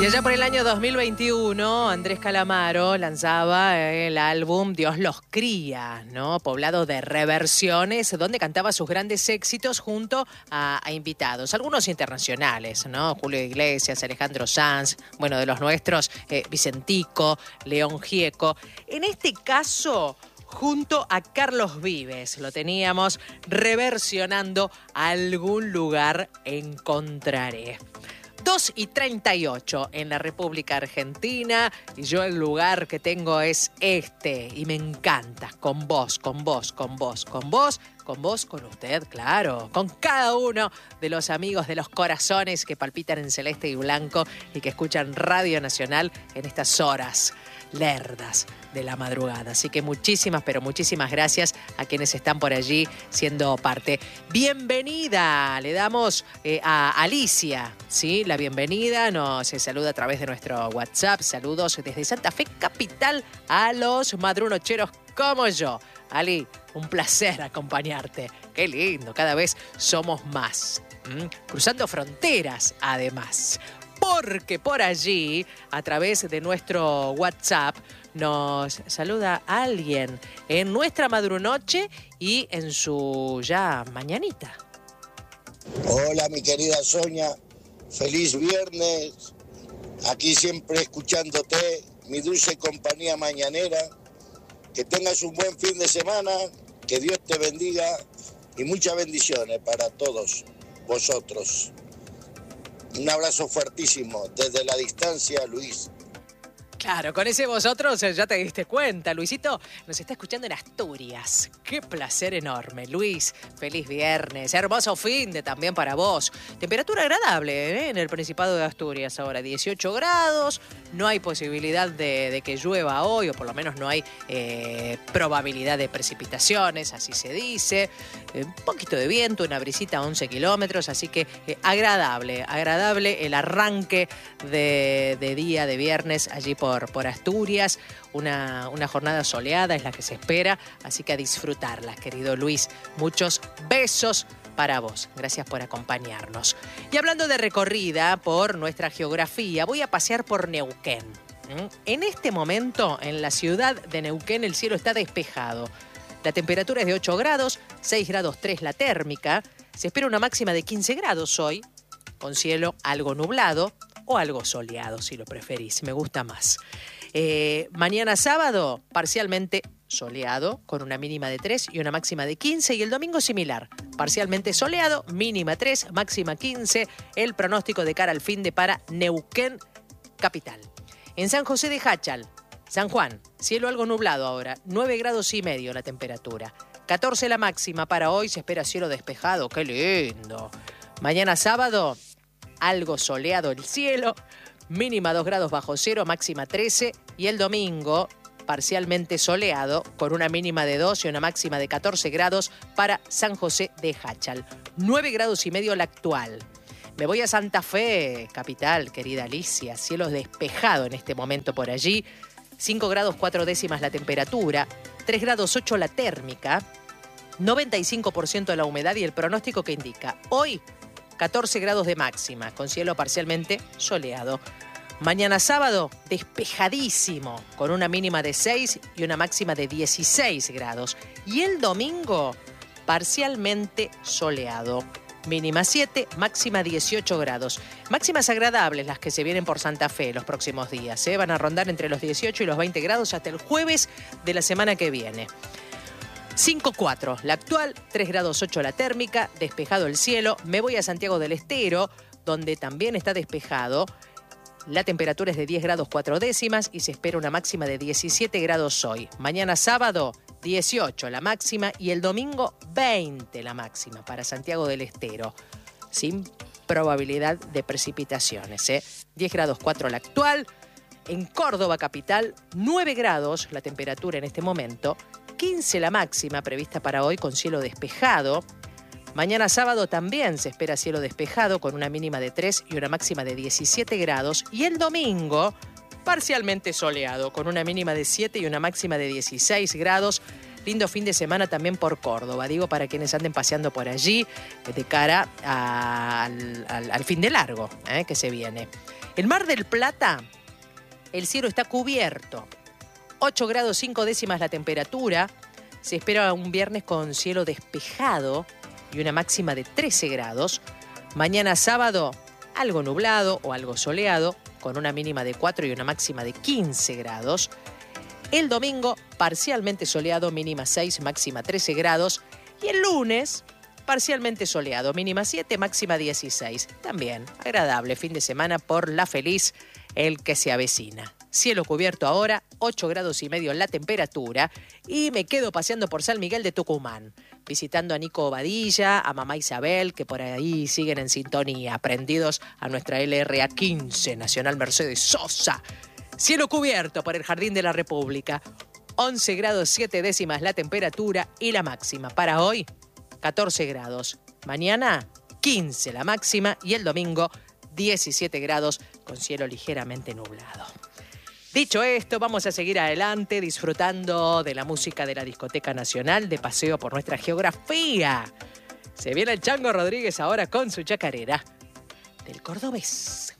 Y allá por el año 2021, Andrés Calamaro lanzaba el álbum Dios los cría, ¿no? Poblado de reversiones, donde cantaba sus grandes éxitos junto a invitados, algunos internacionales, ¿no? Julio Iglesias, Alejandro Sanz, bueno, de los nuestros, Vicentico, León Gieco. En este caso, junto a Carlos Vives, lo teníamos reversionando Algún lugar encontraré. 2:38 en la República Argentina y yo el lugar que tengo es este y me encanta, con vos, con vos, con vos, con vos, con vos, con usted, claro, con cada uno de los amigos de los corazones que palpitan en celeste y blanco y que escuchan Radio Nacional en estas horas lerdas de la madrugada. Así que muchísimas, pero muchísimas gracias a quienes están por allí siendo parte. Bienvenida, le damos a Alicia, ¿sí? La bienvenida, nos saluda a través de nuestro WhatsApp. Saludos desde Santa Fe, capital, a los madrunocheros como yo. Ali, un placer acompañarte. Qué lindo, cada vez somos más. Cruzando fronteras, además. Porque por allí, a través de nuestro WhatsApp, nos saluda alguien en nuestra madrunoche y en su ya mañanita. Hola, mi querida Sonia. Feliz viernes. Aquí siempre escuchándote, mi dulce compañía mañanera. Que tengas un buen fin de semana, que Dios te bendiga y muchas bendiciones para todos vosotros. Un abrazo fuertísimo desde la distancia, Luis. Claro, con ese vosotros ya te diste cuenta. Luisito nos está escuchando en Asturias. Qué placer enorme, Luis. Feliz viernes. Hermoso fin de también para vos. Temperatura agradable en el Principado de Asturias ahora. 18 grados. No hay posibilidad de que llueva hoy, o por lo menos no hay probabilidad de precipitaciones, así se dice. Un poquito de viento, una brisita a 11 kilómetros. Así que agradable el arranque de día de viernes allí por Asturias. Una jornada soleada es la que se espera, así que a disfrutarla, querido Luis. Muchos besos para vos. Gracias por acompañarnos. Y hablando de recorrida por nuestra geografía, voy a pasear por Neuquén. En este momento, en la ciudad de Neuquén, el cielo está despejado. La temperatura es de 8 grados, 6 grados 3 la térmica. Se espera una máxima de 15 grados hoy, con cielo algo nublado o algo soleado, si lo preferís. Me gusta más. Mañana sábado, parcialmente soleado, con una mínima de 3 y una máxima de 15. Y el domingo similar, parcialmente soleado, mínima 3, máxima 15. El pronóstico de cara al fin de para Neuquén capital. En San José de Jáchal, San Juan, cielo algo nublado ahora, 9 grados y medio la temperatura. 14 la máxima para hoy, se espera cielo despejado. ¡Qué lindo! Mañana sábado, algo soleado el cielo, mínima 2 grados bajo cero, máxima 13. Y el domingo, parcialmente soleado, con una mínima de 2 y una máxima de 14 grados para San José de Jáchal. 9 grados y medio la actual. Me voy a Santa Fe, capital, querida Alicia. Cielo despejado en este momento por allí. 5 grados 4 décimas la temperatura, 3 grados 8 la térmica, 95% la humedad y el pronóstico que indica hoy 14 grados de máxima, con cielo parcialmente soleado. Mañana sábado, despejadísimo, con una mínima de 6 y una máxima de 16 grados. Y el domingo, parcialmente soleado. Mínima 7, máxima 18 grados. Máximas agradables las que se vienen por Santa Fe los próximos días. Van a rondar entre los 18 y los 20 grados hasta el jueves de la semana que viene. 5,4 la actual, 3 grados 8 la térmica, despejado el cielo. Me voy a Santiago del Estero, donde también está despejado. La temperatura es de 10 grados 4 décimas y se espera una máxima de 17 grados hoy. Mañana sábado, 18 la máxima y el domingo 20 la máxima para Santiago del Estero, sin probabilidad de precipitaciones. 10 grados 4 la actual. En Córdoba capital, 9 grados la temperatura en este momento, 15 la máxima prevista para hoy con cielo despejado. Mañana sábado también se espera cielo despejado con una mínima de 3 y una máxima de 17 grados. Y el domingo, parcialmente soleado con una mínima de 7 y una máxima de 16 grados. Lindo fin de semana también por Córdoba, digo, para quienes anden paseando por allí de cara al fin de largo que se viene. En Mar del Plata, el cielo está cubierto. 8 grados 5 décimas la temperatura. Se espera un viernes con cielo despejado y una máxima de 13 grados. Mañana sábado, algo nublado o algo soleado, con una mínima de 4 y una máxima de 15 grados. El domingo, parcialmente soleado, mínima 6, máxima 13 grados. Y el lunes, parcialmente soleado, mínima 7, máxima 16. También agradable fin de semana por la feliz, el que se avecina. Cielo cubierto ahora, 8 grados y medio la temperatura. Y me quedo paseando por San Miguel de Tucumán, visitando a Nico Badilla, a mamá Isabel, que por ahí siguen en sintonía, prendidos a nuestra LRA 15, Nacional Mercedes Sosa. Cielo cubierto por el Jardín de la República. 11 grados 7 décimas la temperatura y la máxima para hoy, 14 grados. Mañana, 15 la máxima y el domingo, 17 grados con cielo ligeramente nublado. Dicho esto, vamos a seguir adelante disfrutando de la música de la Discoteca Nacional, de paseo por nuestra geografía. Se viene el Chango Rodríguez ahora con su chacarera del cordobés.